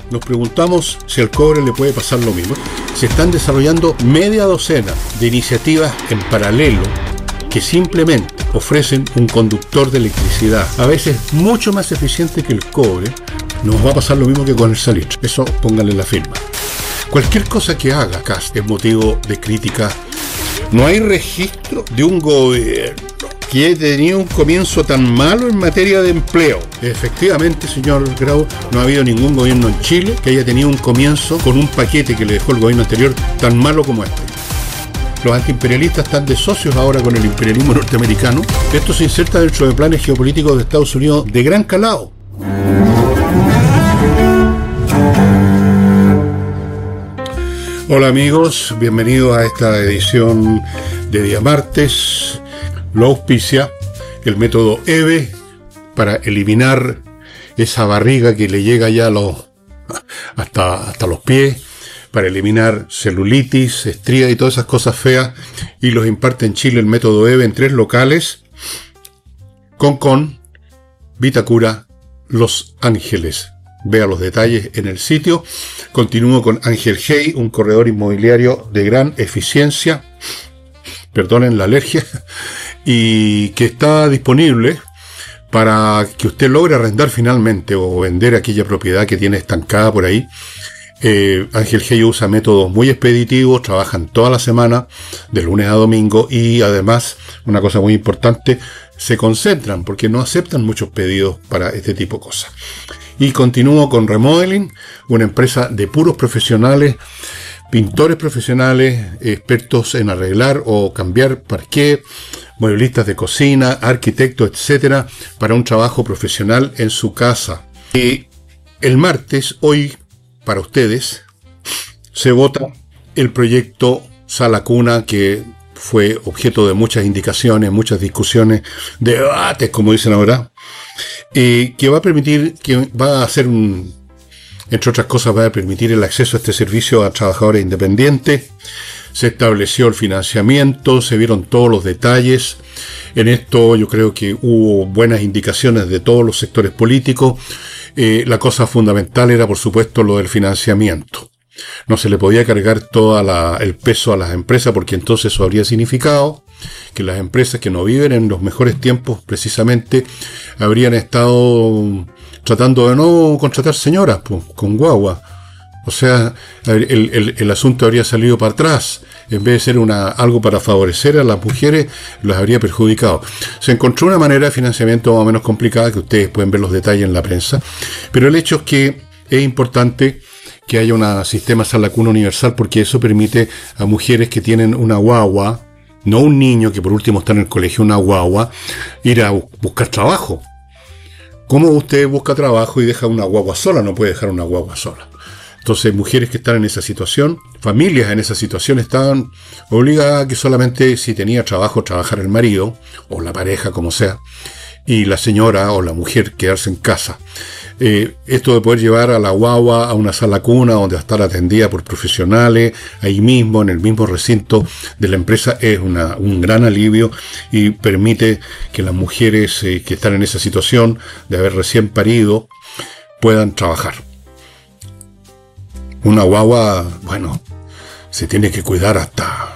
nos preguntamos si al cobre le puede pasar lo mismo. Se están desarrollando media docena de iniciativas en paralelo que simplemente ofrecen un conductor de electricidad, a veces mucho más eficiente que el cobre. Nos va a pasar lo mismo que con el salitre. Eso pónganle la firma. Cualquier cosa que haga Kast es motivo de crítica. No hay registro de un gobierno que haya tenido un comienzo tan malo en materia de empleo. Efectivamente, señor Grau, no ha habido ningún gobierno en Chile que haya tenido un comienzo con un paquete que le dejó el gobierno anterior tan malo como este. Los antiimperialistas están de socios ahora con el imperialismo norteamericano. Esto se inserta dentro de planes geopolíticos de Estados Unidos de gran calado. Hola amigos, bienvenidos a esta edición de día martes. Lo auspicia el método EVE para eliminar esa barriga que le llega ya hasta los pies, para eliminar celulitis, estrías y todas esas cosas feas, y los imparte en Chile el método EVE en 3 locales: Concón, Vitacura, Los Ángeles. Vea los detalles en el sitio. Continúo con Ángel Hey, un corredor inmobiliario de gran eficiencia, perdonen la alergia, y que está disponible para que usted logre arrendar finalmente o vender aquella propiedad que tiene estancada por ahí. Ángel Hey usa métodos muy expeditivos, trabajan toda la semana, de lunes a domingo, y además, una cosa muy importante, se concentran porque no aceptan muchos pedidos para este tipo de cosas. Y continúo con Remodeling, una empresa de puros profesionales, pintores profesionales, expertos en arreglar o cambiar parqué, mueblistas de cocina, arquitectos, etcétera, para un trabajo profesional en su casa. Y el martes, hoy, para ustedes, se vota el proyecto Sala Cuna, que fue objeto de muchas indicaciones, muchas discusiones, debates, como dicen ahora, que va a permitir, que va a hacer entre otras cosas, va a permitir el acceso a este servicio a trabajadores independientes. Se estableció el financiamiento, se vieron todos los detalles. En esto yo creo que hubo buenas indicaciones de todos los sectores políticos. La cosa fundamental era, por supuesto, lo del financiamiento. No se le podía cargar todo el peso a las empresas, porque entonces eso habría significado que las empresas que no viven en los mejores tiempos, precisamente, habrían estado tratando de no contratar señoras con guagua. O sea, el asunto habría salido para atrás. En vez de ser algo para favorecer a las mujeres, las habría perjudicado. Se encontró una manera de financiamiento más o menos complicada, que ustedes pueden ver los detalles en la prensa, pero el hecho es que es importante que haya un sistema Sala Cuna universal, porque eso permite a mujeres que tienen una guagua, no un niño que por último está en el colegio, una guagua, ir a buscar trabajo. ¿Cómo usted busca trabajo y deja una guagua sola? No puede dejar una guagua sola. Entonces, mujeres que están en esa situación, familias en esa situación, estaban obligadas a que solamente si tenía trabajo, trabajara el marido, o la pareja, como sea, y la señora o la mujer quedarse en casa. Esto de poder llevar a la guagua a una sala cuna donde va a estar atendida por profesionales, ahí mismo, en el mismo recinto de la empresa, es un gran alivio y permite que las mujeres que están en esa situación de haber recién parido puedan trabajar. Una guagua, bueno, se tiene que cuidar hasta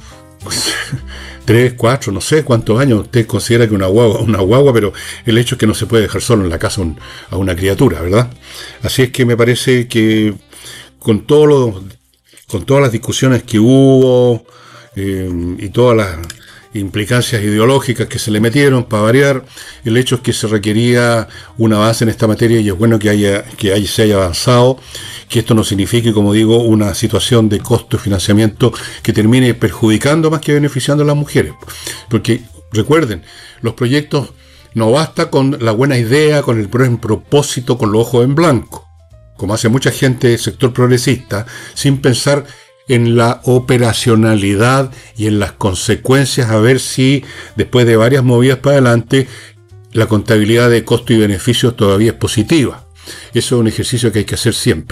3, 4, no sé cuántos años usted considera que una guagua, pero el hecho es que no se puede dejar solo en la casa a una criatura, ¿verdad? Así es que me parece que con todas las discusiones que hubo y todas las implicancias ideológicas que se le metieron, para variar, el hecho es que se requería un avance en esta materia, y es bueno que se haya avanzado, que esto no signifique, como digo, una situación de costo y financiamiento que termine perjudicando más que beneficiando a las mujeres. Porque recuerden, los proyectos no basta con la buena idea, con el buen propósito, con los ojos en blanco, como hace mucha gente del sector progresista, sin pensar en la operacionalidad y en las consecuencias, a ver si después de varias movidas para adelante la contabilidad de costo y beneficios todavía es positiva. Eso es un ejercicio que hay que hacer siempre.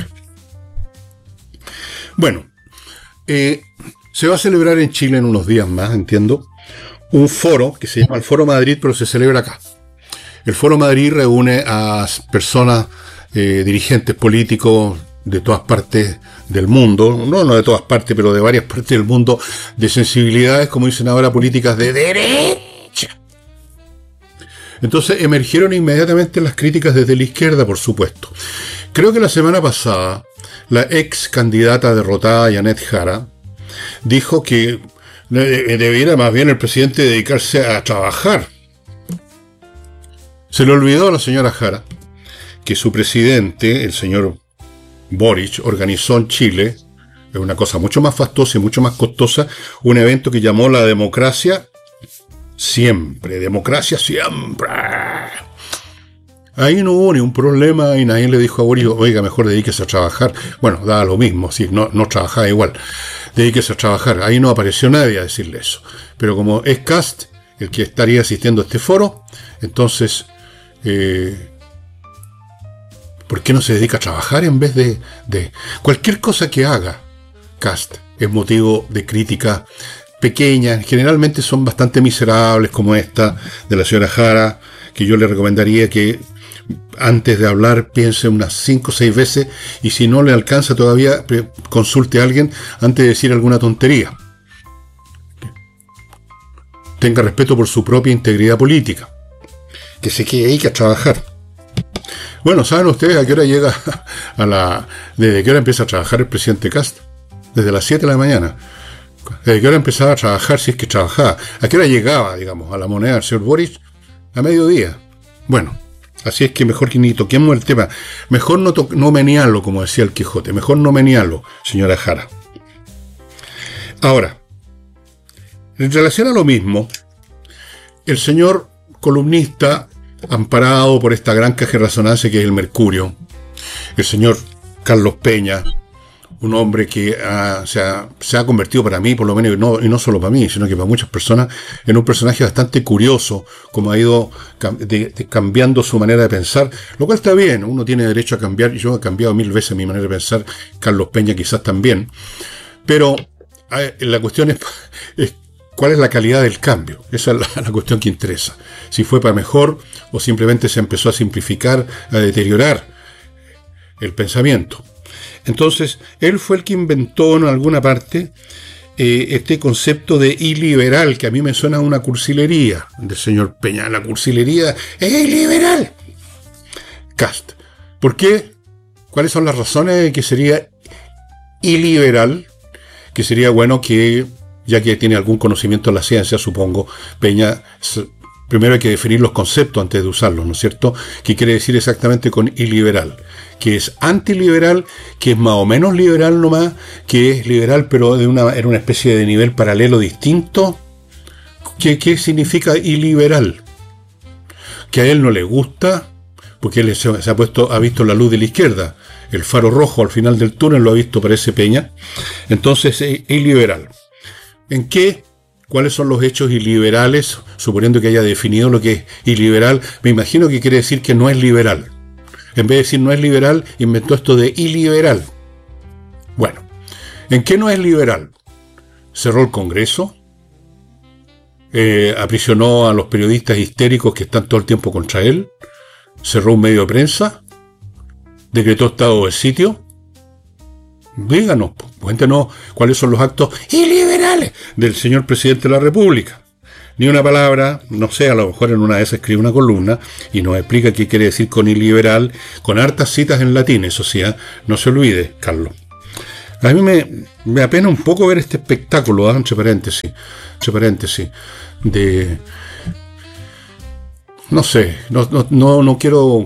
Bueno, se va a celebrar en Chile en unos días más, entiendo, un foro que se llama el Foro Madrid, pero se celebra acá. El Foro Madrid reúne a personas, dirigentes políticos de todas partes del mundo, no de todas partes, pero de varias partes del mundo, de sensibilidades, como dicen ahora, políticas de derecha. Entonces emergieron inmediatamente las críticas desde la izquierda, por supuesto. Creo que la semana pasada, la ex candidata derrotada, Janet Jara, dijo que debiera más bien el presidente dedicarse a trabajar. Se le olvidó a la señora Jara que su presidente, el señor Boric, organizó en Chile, es una cosa mucho más fastuosa y mucho más costosa, un evento que llamó la democracia siempre, democracia siempre. Ahí no hubo ni un problema y nadie le dijo a Boric, oiga, mejor dedíquese a trabajar. Bueno, daba lo mismo, si no trabajaba igual, dedíquese a trabajar. Ahí no apareció nadie a decirle eso. Pero como es Kast el que estaría asistiendo a este foro, entonces, ¿por qué no se dedica a trabajar en vez de cualquier cosa que haga Kast? Es motivo de crítica pequeña, generalmente son bastante miserables, como esta de la señora Jara, que yo le recomendaría que antes de hablar piense unas 5 o 6 veces, y si no le alcanza todavía, consulte a alguien antes de decir alguna tontería. Tenga respeto por su propia integridad política, que se quede ahí que a trabajar. Bueno, ¿saben ustedes a qué hora llega desde qué hora empieza a trabajar el presidente Kast? Desde las 7 de la mañana. ¿Desde qué hora empezaba a trabajar, si es que trabajaba? ¿A qué hora llegaba, digamos, a la moneda del señor Boric? A mediodía. Bueno, así es que mejor que ni toquemos el tema. Mejor no menearlo, como decía el Quijote. Mejor no menearlo, señora Jara. Ahora, en relación a lo mismo, el señor columnista, amparado por esta gran caja de resonancia que es el Mercurio, el señor Carlos Peña, un hombre que se ha convertido para mí, por lo menos, y no solo para mí, sino que para muchas personas, en un personaje bastante curioso, como ha ido cambiando su manera de pensar, lo cual está bien, uno tiene derecho a cambiar, y yo he cambiado 1000 veces mi manera de pensar, Carlos Peña quizás también, pero la cuestión es ¿cuál es la calidad del cambio? Esa es la cuestión que interesa. Si fue para mejor o simplemente se empezó a simplificar, a deteriorar el pensamiento. Entonces, él fue el que inventó en alguna parte este concepto de iliberal, que a mí me suena a una cursilería del señor Peña. La cursilería es iliberal. Kast. ¿Por qué? ¿Cuáles son las razones de que sería iliberal? Que sería bueno que, ya que tiene algún conocimiento de la ciencia, supongo, Peña, primero hay que definir los conceptos antes de usarlos, ¿no es cierto? ¿Qué quiere decir exactamente con iliberal? Que es antiliberal, que es más o menos liberal nomás, que es liberal pero en una especie de nivel paralelo distinto. ¿Qué significa iliberal? Que a él no le gusta, porque él ha visto la luz de la izquierda, el faro rojo al final del túnel lo ha visto, parece Peña. Entonces es iliberal. ¿En qué? ¿Cuáles son los hechos iliberales? Suponiendo que haya definido lo que es iliberal, me imagino que quiere decir que no es liberal. En vez de decir no es liberal, inventó esto de iliberal. Bueno, ¿en qué no es liberal? Cerró el Congreso, aprisionó a los periodistas histéricos que están todo el tiempo contra él, cerró un medio de prensa, decretó estado de sitio. Díganos, cuéntenos cuáles son los actos iliberales del señor presidente de la República. Ni una palabra, no sé, a lo mejor en una de esas escribe una columna y nos explica qué quiere decir con iliberal, con hartas citas en latín, eso sí, no se olvide, Carlos. A mí me apena un poco ver este espectáculo, entre paréntesis, de... No sé, no quiero